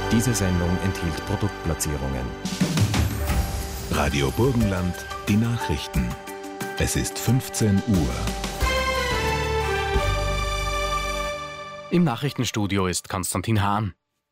Diese Sendung enthielt Produktplatzierungen. Radio Burgenland, die Nachrichten. Es ist 15 Uhr. Im Nachrichtenstudio ist Konstantin Hahn.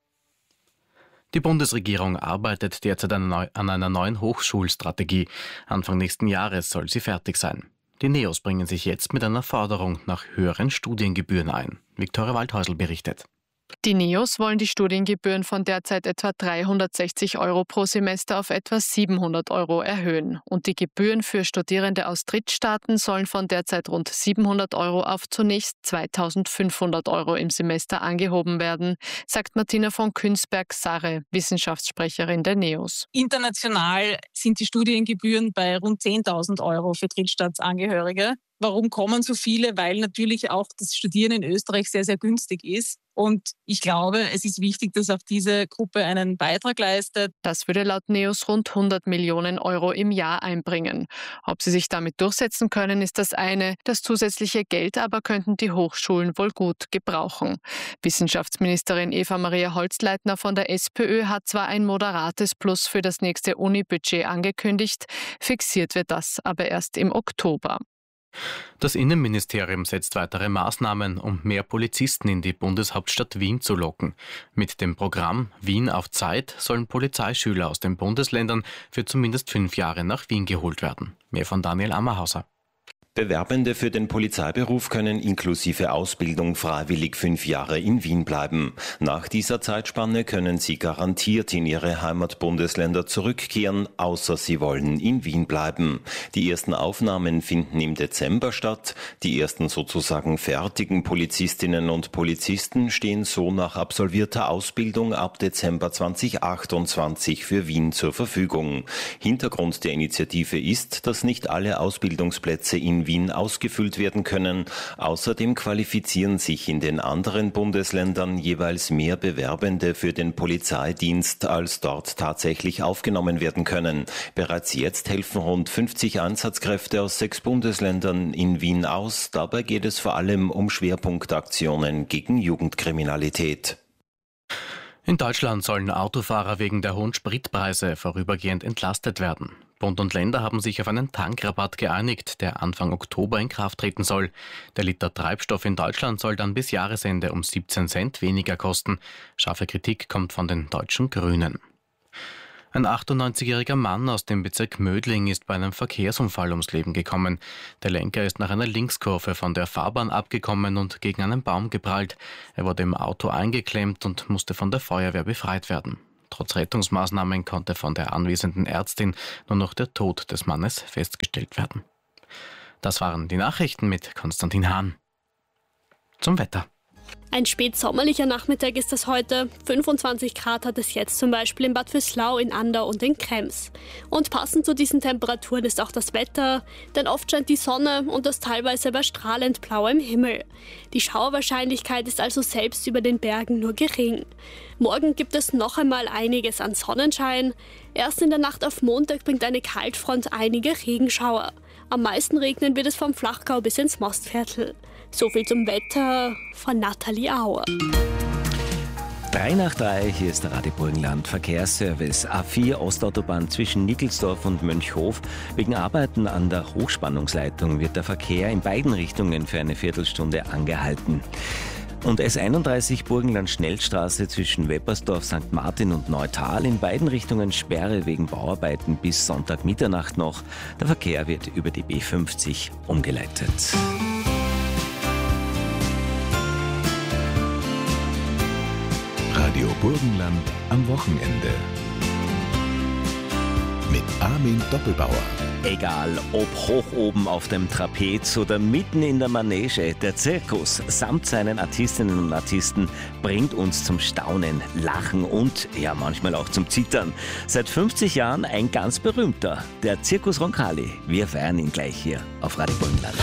Die Bundesregierung arbeitet derzeit an einer neuen Hochschulstrategie. Anfang nächsten Jahres soll sie fertig sein. Die NEOS bringen sich jetzt mit einer Forderung nach höheren Studiengebühren ein. Viktoria Waldhäusl berichtet. Die NEOS wollen die Studiengebühren von derzeit etwa 360 € pro Semester auf etwa 700 € erhöhen. Und die Gebühren für Studierende aus Drittstaaten sollen von derzeit rund 700 € auf zunächst 2.500 € im Semester angehoben werden, sagt Martina von Künzberg-Sarre, Wissenschaftssprecherin der NEOS. International sind die Studiengebühren bei rund 10.000 € für Drittstaatsangehörige. Warum kommen so viele? Weil natürlich auch das Studieren in Österreich sehr, sehr günstig ist. Und ich glaube, es ist wichtig, dass auch diese Gruppe einen Beitrag leistet. Das würde laut NEOS rund 100 Millionen € im Jahr einbringen. Ob sie sich damit durchsetzen können, ist das eine. Das zusätzliche Geld aber könnten die Hochschulen wohl gut gebrauchen. Wissenschaftsministerin Eva-Maria Holzleitner von der SPÖ hat zwar ein moderates Plus für das nächste Uni-Budget angekündigt, fixiert wird das aber erst im Oktober. Das Innenministerium setzt weitere Maßnahmen, um mehr Polizisten in die Bundeshauptstadt Wien zu locken. Mit dem Programm Wien auf Zeit sollen Polizeischüler aus den Bundesländern für zumindest 5 Jahre nach Wien geholt werden. Mehr von Daniel Ammerhauser. Bewerbende für den Polizeiberuf können inklusive Ausbildung freiwillig 5 Jahre in Wien bleiben. Nach dieser Zeitspanne können sie garantiert in ihre Heimatbundesländer zurückkehren, außer sie wollen in Wien bleiben. Die ersten Aufnahmen finden im Dezember statt. Die ersten sozusagen fertigen Polizistinnen und Polizisten stehen so nach absolvierter Ausbildung ab Dezember 2028 für Wien zur Verfügung. Hintergrund der Initiative ist, dass nicht alle Ausbildungsplätze in Wien ausgefüllt werden können. Außerdem qualifizieren sich in den anderen Bundesländern jeweils mehr Bewerbende für den Polizeidienst, als dort tatsächlich aufgenommen werden können. Bereits jetzt helfen rund 50 Einsatzkräfte aus 6 Bundesländern in Wien aus. Dabei geht es vor allem um Schwerpunktaktionen gegen Jugendkriminalität. In Deutschland sollen Autofahrer wegen der hohen Spritpreise vorübergehend entlastet werden. Bund und Länder haben sich auf einen Tankrabatt geeinigt, der Anfang Oktober in Kraft treten soll. Der Liter Treibstoff in Deutschland soll dann bis Jahresende um 17 Cent weniger kosten. Scharfe Kritik kommt von den deutschen Grünen. Ein 98-jähriger Mann aus dem Bezirk Mödling ist bei einem Verkehrsunfall ums Leben gekommen. Der Lenker ist nach einer Linkskurve von der Fahrbahn abgekommen und gegen einen Baum geprallt. Er wurde im Auto eingeklemmt und musste von der Feuerwehr befreit werden. Trotz Rettungsmaßnahmen konnte von der anwesenden Ärztin nur noch der Tod des Mannes festgestellt werden. Das waren die Nachrichten mit Konstantin Hahn. Zum Wetter. Ein spätsommerlicher Nachmittag ist das heute. 25 Grad hat es jetzt zum Beispiel in Bad Vöslau, in Andau und in Krems. Und passend zu diesen Temperaturen ist auch das Wetter, denn oft scheint die Sonne und das teilweise bei strahlend blauem Himmel. Die Schauerwahrscheinlichkeit ist also selbst über den Bergen nur gering. Morgen gibt es noch einmal einiges an Sonnenschein. Erst in der Nacht auf Montag bringt eine Kaltfront einige Regenschauer. Am meisten regnen wird es vom Flachgau bis ins Mostviertel. So viel zum Wetter von Nathalie Auer. 3 nach 3, hier ist der Radio Burgenland Verkehrsservice. A4 Ostautobahn zwischen Nickelsdorf und Mönchhof. Wegen Arbeiten an der Hochspannungsleitung wird der Verkehr in beiden Richtungen für eine Viertelstunde angehalten. Und S31 Burgenland-Schnellstraße zwischen Weppersdorf, St. Martin und Neutal. In beiden Richtungen Sperre wegen Bauarbeiten bis Sonntag Mitternacht noch. Der Verkehr wird über die B50 umgeleitet. Radio Burgenland am Wochenende. Mit Armin Doppelbauer. Egal, ob hoch oben auf dem Trapez oder mitten in der Manege, der Zirkus samt seinen Artistinnen und Artisten bringt uns zum Staunen, Lachen und ja manchmal auch zum Zittern. Seit 50 Jahren ein ganz berühmter, der Zirkus Roncalli. Wir feiern ihn gleich hier auf Radio Burgenland.